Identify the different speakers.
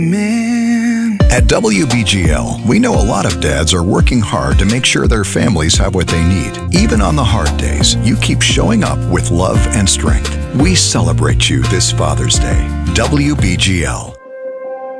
Speaker 1: Man.
Speaker 2: At WBGL, we know a lot of dads are working hard to make sure their families have what they need. Even on the hard days, you keep showing up with love and strength. We celebrate you this Father's Day. WBGL.